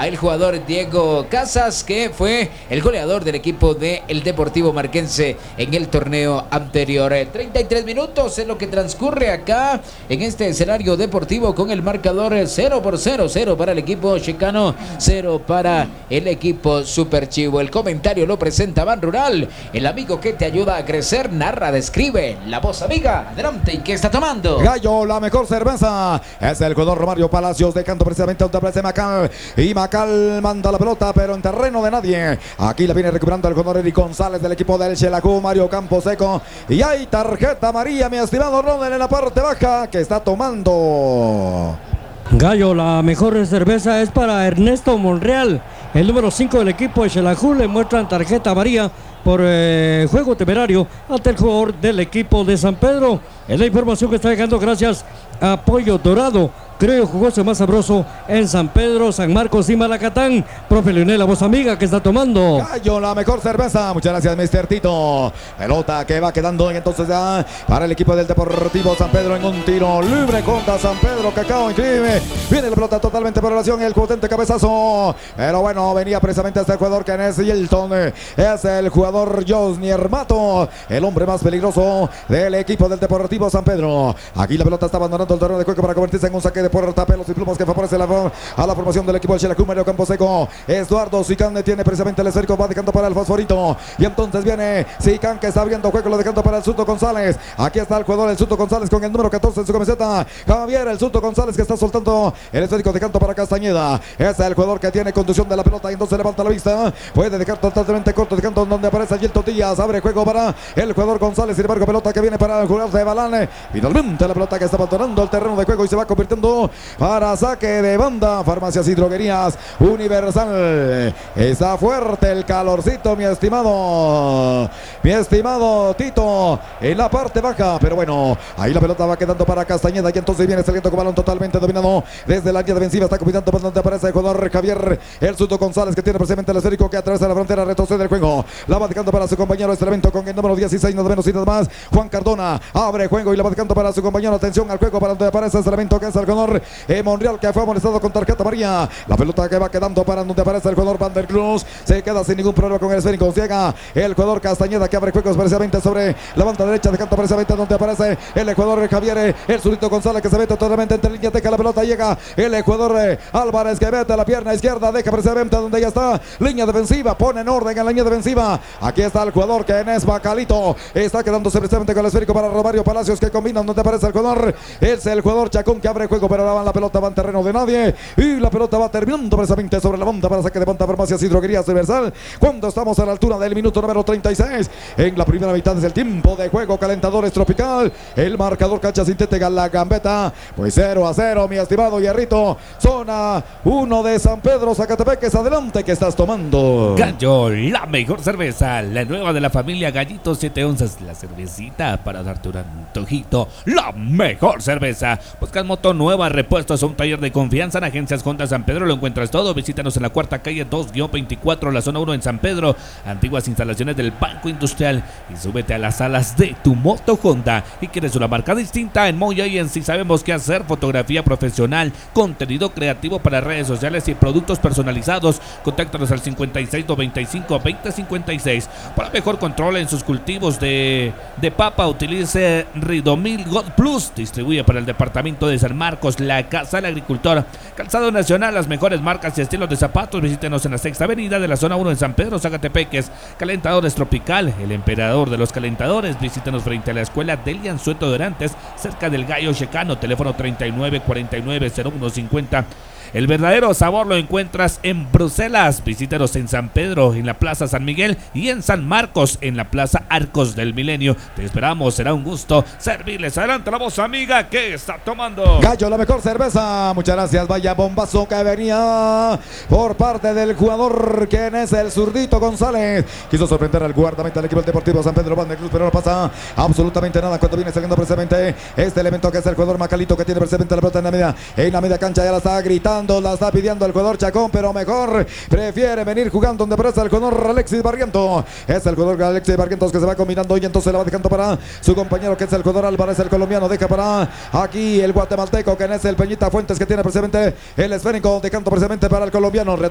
al jugador Diego Casas, que fue el goleador del equipo del Deportivo Marquense en el torneo anterior. 33 minutos es lo que transcurre acá en este escenario deportivo con el marcador 0-0, 0 para el equipo chicano, 0 para el equipo Super Chivo. El comentario lo presenta Ban Rural, el amigo que te ayuda a crecer, narra, describe, la voz amiga. Adelante, ¿y qué está tomando? Gallo, la mejor cerveza. Es el jugador Romario Palacios, dejando precisamente donde aparece Macal. Y Macal manda la pelota, pero en terreno de nadie. Aquí la viene recuperando el jugador Eric González del equipo del Xelajú, Mario Camposeco. Y hay tarjeta amarilla, mi estimado Ronald, en la parte baja que está tomando. Gallo, la mejor cerveza es para Ernesto Monreal, el número 5 del equipo de Xelajú. Le muestran tarjeta amarilla por juego temerario ante el jugador del equipo de San Pedro. Es la información que está llegando gracias a Pollo Dorado. Creo jugoso más sabroso en San Pedro, San Marcos y Malacatán. Profe Leonel, la voz amiga que está tomando. Gallo, la mejor cerveza. Muchas gracias, Mr. Tito. Pelota que va quedando entonces ya para el equipo del Deportivo San Pedro en un tiro libre contra San Pedro. Cacao increíble. Viene la pelota totalmente por relación. El potente cabezazo. Pero bueno, venía precisamente este jugador que es Hilton. Es el jugador Josnier Mato, el hombre más peligroso del equipo del Deportivo San Pedro. Aquí la pelota está abandonando el terreno de juego para convertirse en un saque de puerta, pelos y plumas que favorece a la formación del equipo del Xelajú. Mario Camposeco, Eduardo Sicán tiene precisamente el esférico, va dejando para el fosforito, y entonces viene Sicán que está abriendo juego, lo dejando para el Suto González. Aquí está el jugador, el Suto González, con el número 14 en su camiseta. Javier, el Suto González, que está soltando el esférico de canto para Castañeda. Es el jugador que tiene conducción de la pelota, y entonces levanta la vista, puede dejar totalmente corto de canto donde aparece Gilton Díaz. Abre juego para el jugador González, sin embargo pelota que viene para el jugador de Balán. Finalmente la pelota que está abandonando el terreno de juego y se va convirtiendo para saque de banda. Farmacias y Droguerías Universal. Está fuerte el calorcito, mi estimado Tito, en la parte baja, pero bueno, ahí la pelota va quedando para Castañeda, y entonces viene saliendo con balón totalmente dominado desde la línea defensiva. Está combinando por donde aparece el jugador Javier, el Suto González, que tiene precisamente el esférico, que atraviesa la frontera, retrocede el juego, la va dejando para su compañero este elemento con el número 16, nada menos y nada más, Juan Cardona. Abre juego y la va dejando para su compañero. Atención al juego para donde aparece este elemento, que es el jugador Monreal, que fue amonestado con tarjeta amarilla. La pelota que va quedando para donde aparece el jugador Van der Cruz. Se queda sin ningún problema con el esférico. Llega el jugador Castañeda, que abre juegos precisamente sobre la banda derecha, dejando precisamente donde aparece el jugador Javier, el Zurito González, que se mete totalmente entre línea, deja la pelota, llega el jugador Álvarez, que mete la pierna izquierda, deja precisamente donde ya está línea defensiva, pone en orden en la línea defensiva. Aquí está el jugador que es Bacalito, está quedándose precisamente con el esférico para Romario Palacios, que combina donde aparece el jugador, es el jugador Chacón, que abre juego, pero ahora la pelota va en terreno de nadie, y la pelota va terminando precisamente sobre la banda para saque de banda. Farmacias y Droguerías Universal, cuando estamos a la altura del minuto número 36 en la primera mitad del tiempo de juego. Calentadores Tropical, el marcador cancha sintética, la Gambeta, pues 0-0, mi estimado Hierrito. Zona 1 de San Pedro, Zacatepeques. Adelante, que estás tomando. Gallo, la mejor cerveza, la nueva de la familia Gallito, 7 onzas, la cervecita para darte un antojito. La mejor cerveza. Buscas moto nueva, repuestos a un taller de confianza en Agencias Honda San Pedro, lo encuentras todo. Visítanos en la cuarta calle 2-24, la zona 1 en San Pedro, antiguas instalaciones del Banco Industrial, y súbete a las alas de tu moto Honda. Y quieres una marca distinta, en Moya y en sí sabemos qué hacer: fotografía profesional, contenido creativo para redes sociales y productos personalizados. Contáctanos al 5695-2056. Para mejor control en sus cultivos de papa, utilice Ridomil Gold Plus. Distribuye para el departamento de San Marcos, la Casa del Agricultor. Calzado Nacional, las mejores marcas y estilos de zapatos. Visítenos en la sexta avenida de la zona 1 en San Pedro, Zacatepeques. Calentadores Tropical, el emperador de los calentadores. Visítenos frente a la escuela Delian Sueto Dorantes, cerca del Gallo Checano. Teléfono 3949-0150. El verdadero sabor lo encuentras en Bruselas. Visítenos en San Pedro, en la Plaza San Miguel, y en San Marcos, en la Plaza Arcos del Milenio. Te esperamos, será un gusto servirles. Adelante la voz amiga que está tomando. Gallo, la mejor cerveza. Muchas gracias. Vaya bombazo que venía por parte del jugador, quien es el Zurdito González. Quiso sorprender al guardameta del equipo del Deportivo San Pedro, Van der Cruz, pero no pasa absolutamente nada cuando viene saliendo precisamente este elemento, que es el jugador Macalito, que tiene precisamente la pelota en la media cancha. Ya la está gritando, la está pidiendo el jugador Chacón, pero mejor prefiere venir jugando donde aparece el jugador Alexis Barrientos. Es el jugador Alexis Barrientos que se va combinando, y entonces la va dejando para su compañero, que es el jugador Álvarez, el colombiano. Deja para aquí el guatemalteco, que es el Peñita Fuentes, que tiene precisamente el esférico, dejando precisamente para el colombiano.